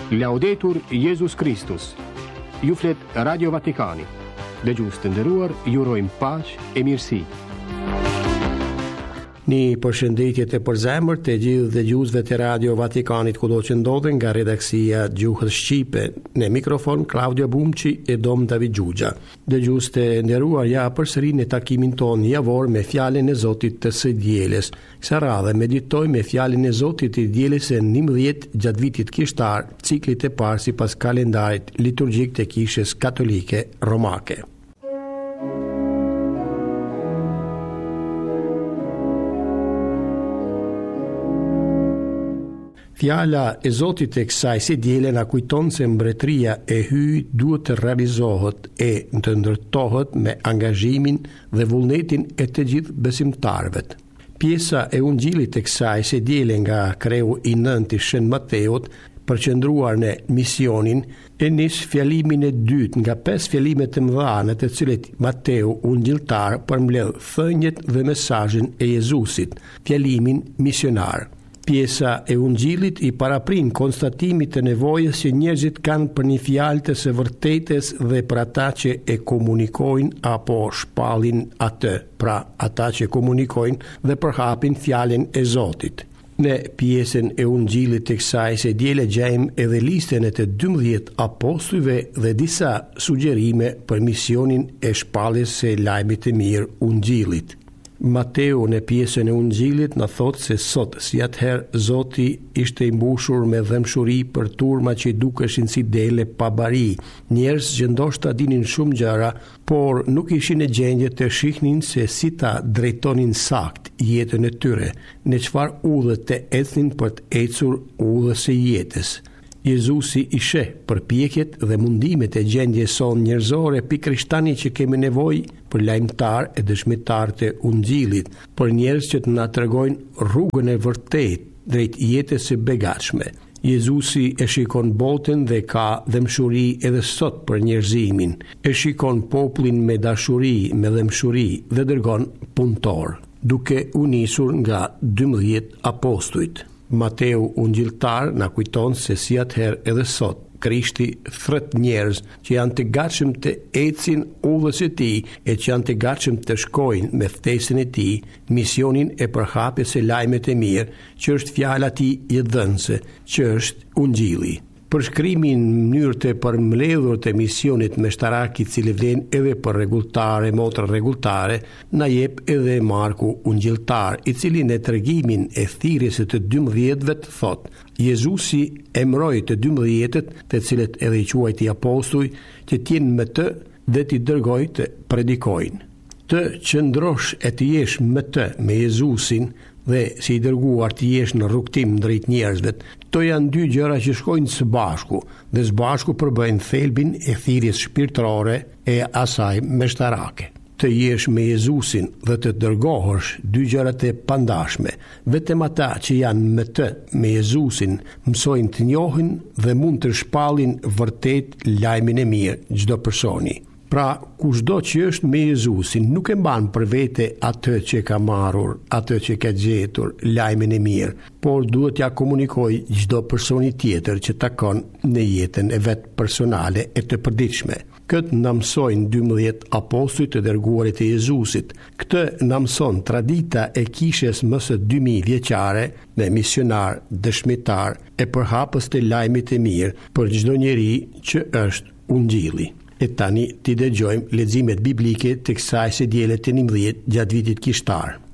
Laudetur Jesus Christus. Ju flet Radio Vatikani. Dëgjues të nderuar, ju urojmë paqë e mirësi. Një përshëndetje të përzemërt të gjithë dëgjuesve të Radio Vatikanit kudo që ndodhen nga redaksia Gjuhës Shqipe. Në mikrofon Claudio Bumçi e Dom David Gjugja. Dëgjues të nderuar, ja përsëri në takimin tonë javor me fjalën e Zotit të së dielës. Kësa radhe meditojmë me fjalën e Zotit të dielës e 11 gjatë vitit kishtar, ciklit e parë sipas kalendarit liturgjik të Kishës Katolike Romake. Fjala e Zotit e kësaj si diele na kujton se mbretëria e hyj duhet të realizohet e të ndërtohet me angazhimin dhe vullnetin e të gjithë besimtarëve. Pjesa e Ungjillit e kësaj si diele nga kreu i 9 i Shën Mateut, përqendruar në misionin, e nis fjalimin e dytë nga 5 fjalimet të mëdha në të cilet Mateu ungjilltar përmbledh thënjet dhe mesazhin e Jezusit, fjalimin misionar. Pjesa e Ungjillit i paraprin konstatimit të nevojës që njerëzit kanë për një fjalë të së vërtetës dhe për ata që e komunikojnë apo shpallin atë, pra ata që komunikojnë dhe përhapin fjalën e Zotit. Në pjesën e Ungjillit të kësaj se diele gjejmë edhe listën e të 12 apostujve dhe disa sugjerime për misionin e shpalljes së lajmit të mirë Ungjillit. Mateu në pjesën e Ungjillit na thot se sot, si atëherë, Zoti ishte i mbushur me dëmshuri për turma që dukeshin si dele pa bari, njerëz që ndoshta dinin shumë gjëra, por nuk ishin në gjendje të shihnin se si ta drejtonin sakt jetën e tyre, në çfarë udhë të ecnin për të ecur udhës së jetës. Jezusi i sheh përpjekjet dhe mundimet e gjendjes sonë njerëzore pikërisht tani që kemi nevojë për lajmëtar e dëshmitar të Ungjillit, për njerëz që të na tregojnë rrugën e vërtetë drejt jetës së begatshme. Jezusi e shikon botën dhe ka dëmshuri edhe sot për njerëzimin. E shikon popullin me dashuri, me dëmshuri dhe dërgon punëtor, duke u nisur nga 12 apostujt. Mateu ungjilltar na kujton se si atëherë edhe sot Krishti thret njerëz që janë të gatshëm të ecin udhës së tij e që janë të gatshëm të shkojnë me ftesën e tij misionin e përhapjes së lajmit të mirë, që është fjala e tij e dhënëse, që është Ungjilli. Përshkrimin në mënyrë të përmbledhur të misionit meshtarak i cili vlen edhe për rregulltare, motra rregulltare, na jep edhe Marku ungjilltar, i cili në tregimin e thirrjes së të 12-ve thot: Jezusi emroi të 12-tet, të cilët edhe i quajti apostuj, që t'jenë me të dhe t'i dërgoj të predikojnë. Të qëndrosh e të jesh me të, me Jezusin, dhe si i dërguar të jesh në rrugtim drejt njerëzve, to janë dy gjëra që shkojnë së bashku dhe së bashku përbëjnë thelbin e thirrjes shpirtërore e asaj meshtarake. Të jesh me Jezusin dhe të dërgohesh, dy gjërat e pandashme. Vetëm ata që janë me të, me Jezusin, mësojnë të njohin dhe mund të shpallin vërtet lajmin e mirë çdo personi. Pra, kushdo që është me Jezusin nuk e mban për vete atë që ka marrur, atë që ka gjetur, lajmin e mirë, por duhet ja komunikoj çdo personi tjetër që takon në jetën e vet personale e të përditshme. Këtë na mësojnë 12 apostujt të dërguarit e Jezusit. Këtë na mëson tradita e kishës më së 2000 vjeçare me misionar, dëshmitar e përhapës të lajmit të mirë për çdo njeri që është Ungjilli. E tani t'i dëgjojmë leximet biblike të kësaj së diele të 11 gjatë vitit kishtar.